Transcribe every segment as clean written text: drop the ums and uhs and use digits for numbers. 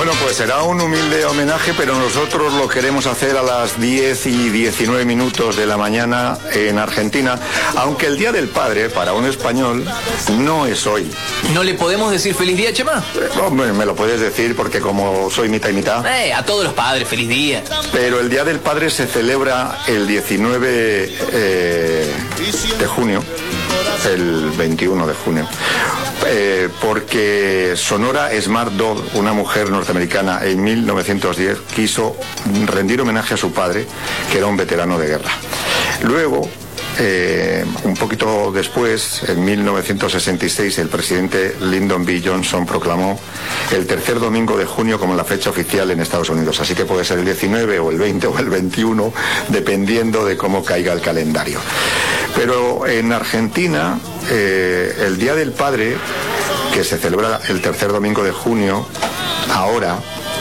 Bueno, pues será un humilde homenaje, pero nosotros lo queremos hacer a las 10:19 de la mañana en Argentina, aunque el Día del Padre, para un español, no es hoy. ¿No le podemos decir feliz día, Chema? Hombre, me lo puedes decir porque como soy mitad y mitad. A todos los padres, feliz día. Pero el Día del Padre se celebra el 19 de junio, el 21 de junio. Porque Sonora Smart Dodd, una mujer norteamericana, en 1910 quiso rendir homenaje a su padre, que era un veterano de guerra. Luego, un poquito después, en 1966, el presidente Lyndon B. Johnson proclamó el tercer domingo de junio como la fecha oficial en Estados Unidos. Así que puede ser el 19 o el 20 o el 21, dependiendo de cómo caiga el calendario. Pero en Argentina, el Día del Padre, que se celebra el tercer domingo de junio, ahora,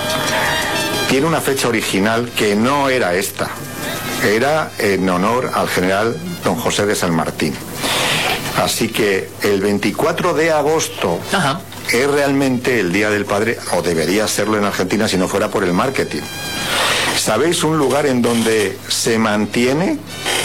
tiene una fecha original que no era esta. Era en honor al general don José de San Martín. Así que el 24 de agosto es realmente el Día del Padre, o debería serlo en Argentina si no fuera por el marketing. ¿Sabéis un lugar en donde se mantiene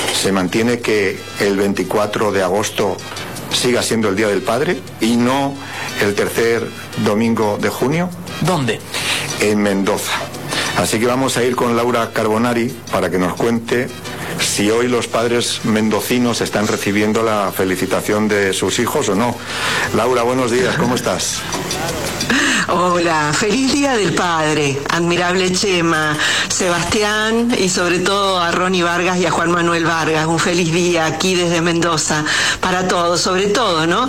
que el 24 de agosto siga siendo el Día del Padre y no el tercer domingo de junio? ¿Dónde? En Mendoza. Así que vamos a ir con Laura Carbonari para que nos cuente si hoy los padres mendocinos están recibiendo la felicitación de sus hijos o no. Laura, buenos días, ¿cómo estás? Hola, feliz Día del Padre, admirable Chema, Sebastián y sobre todo a Ronnie Vargas y a Juan Manuel Vargas. Un feliz día aquí desde Mendoza para todos, sobre todo, ¿no?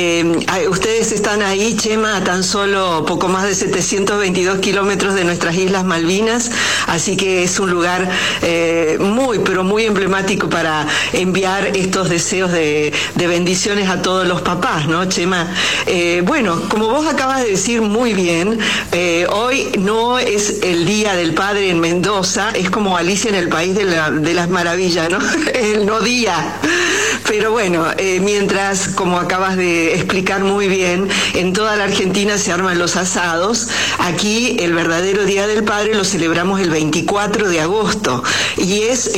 Ustedes están ahí, Chema, a tan solo poco más de 722 kilómetros de nuestras Islas Malvinas, así que es un lugar muy, pero muy emblemático para enviar estos deseos de bendiciones a todos los papás, ¿no, Chema? Bueno, como vos acabas de decir muy bien, hoy no es el Día del Padre en Mendoza, es como Alicia en el País de las Maravillas, ¿no? El no día. Pero bueno, mientras, como acabas de explicar muy bien, en toda la Argentina se arman los asados, aquí el verdadero Día del Padre lo celebramos el 24 de agosto y es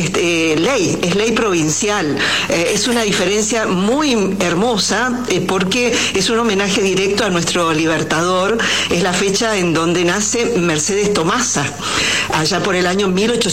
ley provincial. Es una diferencia muy hermosa porque es un homenaje directo a nuestro libertador. Es la fecha en donde nace Mercedes Tomasa, allá por el año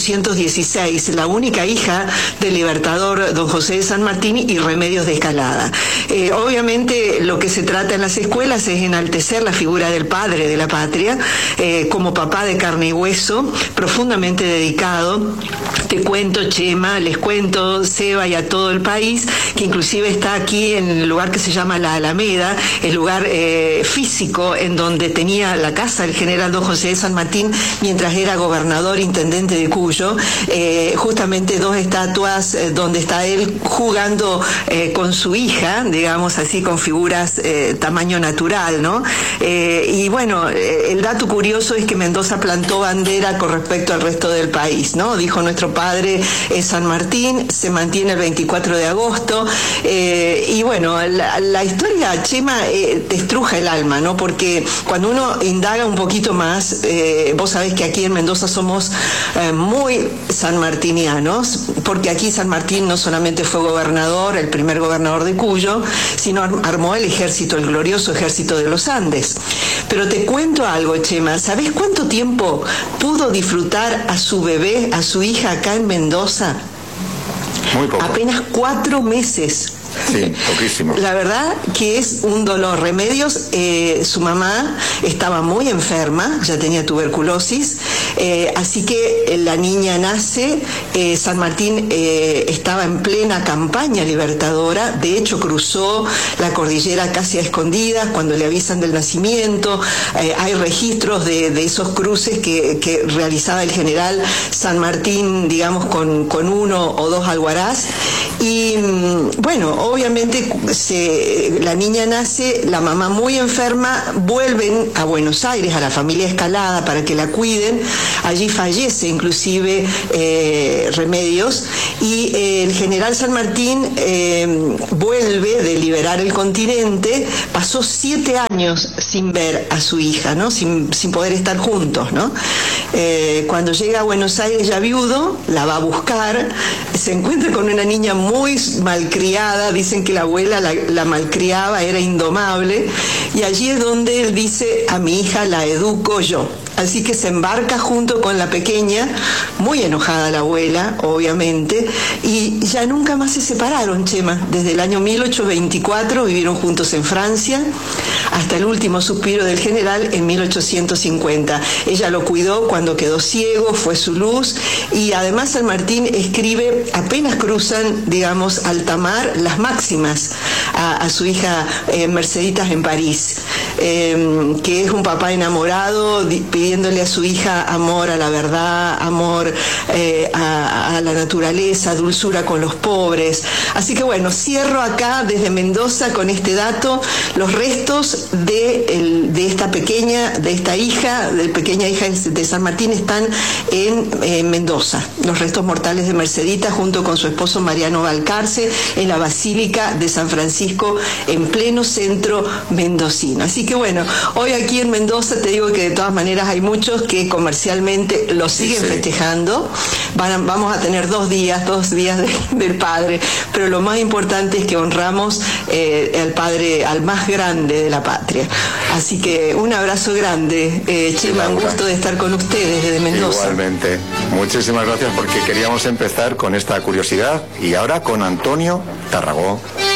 1816, la única hija del libertador don José de San Martín y Remedios de Escalada. Obviamente lo que se trata en las escuelas es enaltecer la figura del padre de la patria, como papá de carne y hueso, profundamente dedicado. Te cuento, Chema, les cuento, Seba, y a todo el país, que inclusive está aquí en el lugar que se llama La Alameda, el lugar físico en donde tenía la casa el general don José de San Martín mientras era gobernador intendente de Cuyo, justamente dos estatuas donde está él jugando con su hija, digamos así, con figuras tamaño natural, ¿no? Y bueno, el dato curioso es que Mendoza plantó bandera con respecto al resto del país, ¿no? Dijo nuestro padre San Martín, se mantiene el 24 de agosto, y bueno, la historia, Chema, te estruja el alma, ¿no? Porque cuando uno indaga un poquito más, vos sabés que aquí en Mendoza somos muy sanmartinianos, porque aquí San Martín no solamente fue gobernador, el primer gobernador de Cuyo, sino armó el ejército, el glorioso ejército de los Andes. Pero te cuento algo, Chema, ¿sabés cuánto tiempo pudo disfrutar a su bebé, a su hija acá en Mendoza? Muy poco. Apenas 4 meses. Sí, poquísimo. La verdad que es un dolor. Remedios, su mamá estaba muy enferma, ya tenía tuberculosis, así que la niña nace, San Martín estaba en plena campaña libertadora, de hecho cruzó la cordillera casi a escondidas cuando le avisan del nacimiento, hay registros de esos cruces que realizaba el general San Martín, digamos, con 1 o 2 alguarás, Y bueno, obviamente la niña nace, la mamá muy enferma, vuelven a Buenos Aires, a la familia Escalada, para que la cuiden. Allí fallece inclusive Remedios, y el general San Martín vuelve de liberar el continente. Pasó 7 años sin ver a su hija, ¿no? Sin poder estar juntos, ¿no? Cuando llega a Buenos Aires ya viudo, la va a buscar, se encuentra con una niña muy malcriada, dicen que la abuela la malcriaba, era indomable, y allí es donde él dice: a mi hija la educo yo. Así que se embarca junto con la pequeña, muy enojada la abuela, obviamente, y ya nunca más se separaron, Chema. Desde el año 1824 vivieron juntos en Francia, hasta el último suspiro del general en 1850. Ella lo cuidó cuando quedó ciego, fue su luz, y además San Martín escribe, apenas cruzan, digamos, alta mar, las máximas a su hija Merceditas en París, que es un papá enamorado, pidiéndole a su hija amor a la verdad, amor a la naturaleza, dulzura con los pobres. Así que bueno, cierro acá desde Mendoza con este dato. Los restos de esta pequeña hija de San Martín están en Mendoza. Los restos mortales de Mercedita, junto con su esposo Mariano Balcarce, en la Basílica de San Francisco, en pleno centro mendocino. Así que bueno, hoy aquí en Mendoza te digo que de todas maneras hay muchos que comercialmente lo siguen festejando. Vamos a tener 2 días del Padre, pero lo más importante es que honramos al Padre, al más grande de la patria. Así que un abrazo grande, Chema, un gusto de estar con ustedes desde Mendoza. Igualmente, muchísimas gracias, porque queríamos empezar con esta curiosidad, y ahora con Antonio Tarragó.